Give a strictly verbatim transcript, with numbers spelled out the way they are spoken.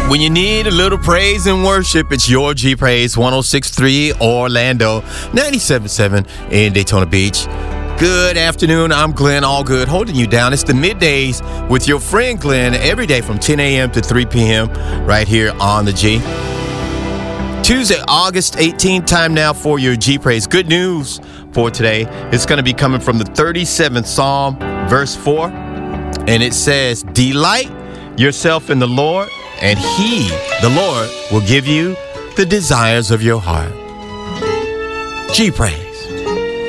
When you need a little praise and worship, it's your G Praise one oh six point three Orlando, ninety-seven point seven in Daytona Beach. Good afternoon. I'm Glenn Allgood, holding you down. It's the middays with your friend Glenn every day from ten a.m. to three p.m. right here on the G. Tuesday, August eighteenth, time now for your G Praise. Good news for today. It's going to be coming from the thirty-seventh Psalm, verse four. And it says, delight yourself in the Lord, and He, the Lord, will give you the desires of your heart. G Praise.